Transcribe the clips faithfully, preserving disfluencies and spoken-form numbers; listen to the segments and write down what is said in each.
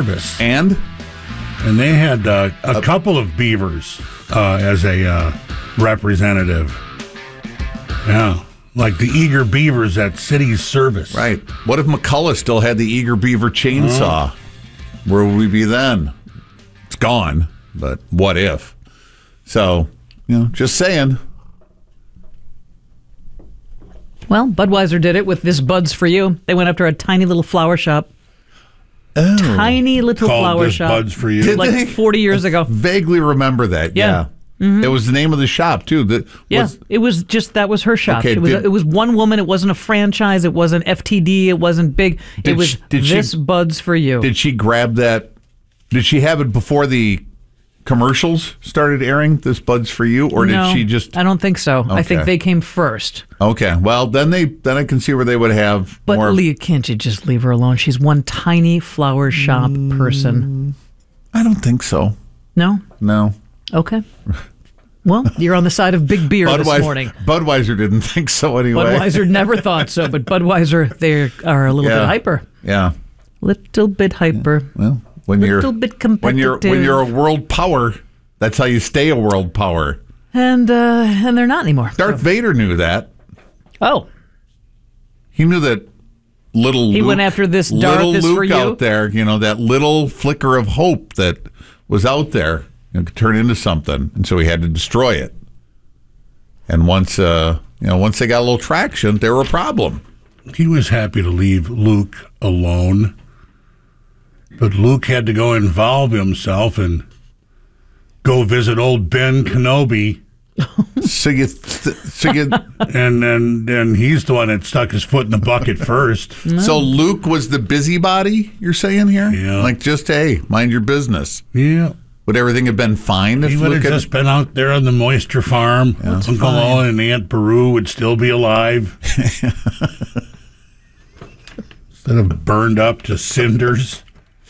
Service. And? And they had uh, a uh, couple of Beavers uh, as a uh, representative. Yeah. Like the Eager Beavers at City's Service. Right. What if McCullough still had the Eager Beaver chainsaw? Uh-huh. Where would we be then? It's gone, but what if? So, you know, just saying. Well, Budweiser did it with this Buds for You. They went after a tiny little flower shop. Oh. Tiny little Called flower this shop. Buds for You. Did like they? forty years ago. I vaguely remember that. Yeah. Yeah. Mm-hmm. It was the name of the shop, too. That yeah, was, it was just, that was her shop. Okay, it was did, it was one woman. It wasn't a franchise. It wasn't F T D. It wasn't big. It was she, did this she, Buds for You. Did she grab that? Did she have it before the commercials started airing, this Buds for You? Or no, did she just... I don't think so. Okay. I think they came first. Okay. Well, then they then I can see where they would have But more... Lee, can't you just leave her alone? She's one tiny flower shop mm, person. I don't think so. No? No. Okay. Well, you're on the side of big beer Budweiser, this morning. Budweiser didn't think so anyway. Budweiser never thought so, but Budweiser, they are a little yeah. bit hyper. Yeah. Little bit hyper. Yeah. Well, when little you're bit competitive. when you're when you're a world power, that's how you stay a world power. And uh, and they're not anymore. Darth so. Vader knew that. Oh. He knew that little He Luke, went after this Darth little is Luke for you. out there, you know, that little flicker of hope that was out there, you know, could turn into something, and so he had to destroy it. And once, uh, you know, once they got a little traction, they were a problem. He was happy to leave Luke alone, but Luke had to go involve himself and go visit old Ben Kenobi. so you, th- so you, and and and he's the one that stuck his foot in the bucket first. So Luke was the busybody, you're saying here? Yeah. Like just, hey, mind your business. Yeah. Would everything have been fine if he would Luke have had just been out there on the moisture farm? Yeah. Uncle Owen and Aunt Beru would still be alive. Instead of burned up to cinders.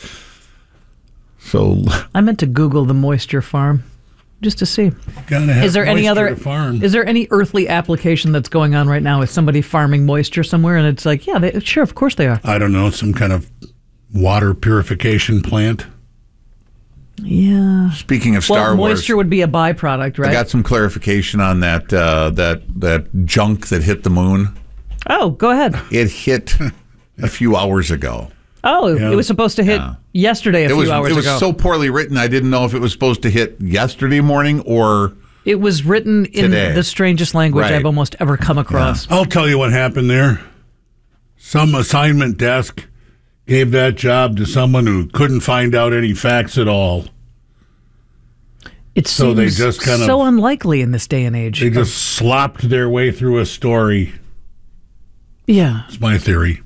So I meant to Google the moisture farm just to see. Gotta have is there any other to farm. Is there any earthly application that's going on right now? Is somebody farming moisture somewhere? And it's like, yeah, they, sure, of course they are. I don't know, some kind of water purification plant. Yeah. Speaking of Star well, Wars, moisture would be a byproduct, right? I got some clarification on that uh, that that junk that hit the moon. Oh, go ahead. It hit a few hours ago. Oh, yeah. It was supposed to hit yeah. yesterday a it few was, hours ago. It was ago. so poorly written, I didn't know if it was supposed to hit yesterday morning or... It was written in today. the strangest language right. I've almost ever come across. Yeah. I'll tell you what happened there. Some assignment desk gave that job to someone who couldn't find out any facts at all. It so seems they just kind so of, unlikely in this day and age. They just slopped their way through a story. Yeah. That's my theory.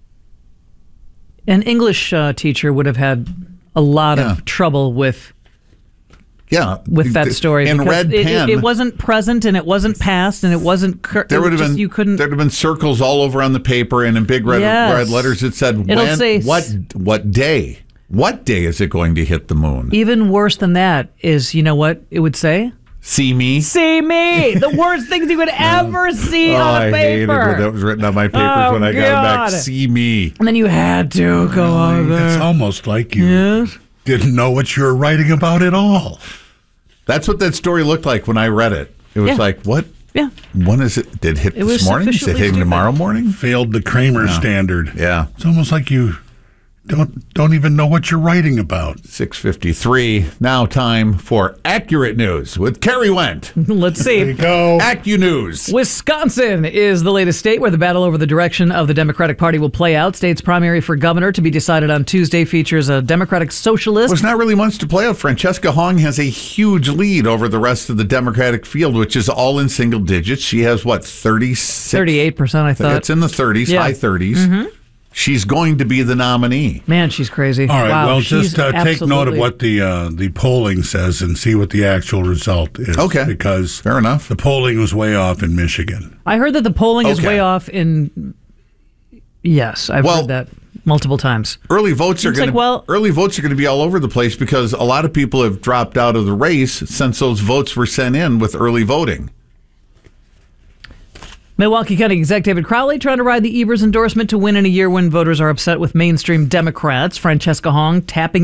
An English uh, teacher would have had a lot yeah. of trouble with yeah with that story. In red it, pen. It, it wasn't present and it wasn't past and it wasn't... Cur- there would have just, been you couldn't, there'd have been circles all over on the paper and in big red, yes. red letters it said, It'll when, say, what, what day? What day is it going to hit the moon? Even worse than that is, you know what it would say? See me? See me! The worst things you could ever see oh, on a paper. I hated when that was written on my papers oh, when I God. got back. See me. And then you had to go on there. It's almost like you yes. didn't know what you were writing about at all. That's what that story looked like when I read it. It was yeah. like, what? Yeah. When is it? Did it hit it this morning? Is it hitting stupid. tomorrow morning? Failed the Kramer yeah. standard. Yeah. It's almost like you don't don't even know what you're writing about. six fifty-three. Now time for Accurate News with Kerry Wendt. Let's see. There you go. AccuNews. Wisconsin is the latest state where the battle over the direction of the Democratic Party will play out. State's primary for governor to be decided on Tuesday features a Democratic socialist. There's not really much to play out. Francesca Hong has a huge lead over the rest of the Democratic field, which is all in single digits. She has, what, thirty-six? thirty-eight percent, I thought. It's in the thirties, yeah. high thirties. Mm-hmm. She's going to be the nominee. Man, she's crazy. All right, wow, well, just uh, take note of absolutely... what the uh, the polling says and see what the actual result is. Okay. Because fair enough. The polling was way off in Michigan. I heard that the polling okay. is way off in... Yes, I've well, heard that multiple times. Early votes are going like, to well, early votes are going to be all over the place because a lot of people have dropped out of the race since those votes were sent in with early voting. Milwaukee County Exec David Crowley trying to ride the Evers endorsement to win in a year when voters are upset with mainstream Democrats. Francesca Hong tapping